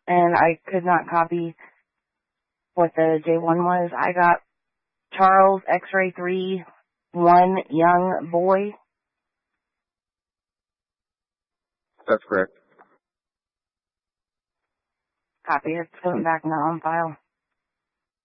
and I could not copy what the J1 was. I got Charles X-Ray 3, 1 young boy. That's correct. Copy it, put it back in the home file.